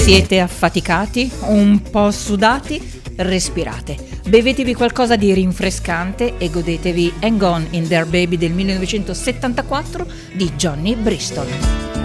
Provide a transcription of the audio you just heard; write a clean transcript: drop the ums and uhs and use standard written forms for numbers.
Siete affaticati? Un po' sudati? Respirate, bevetevi qualcosa di rinfrescante e godetevi Hang On in There Baby del 1974 di Johnny Bristol.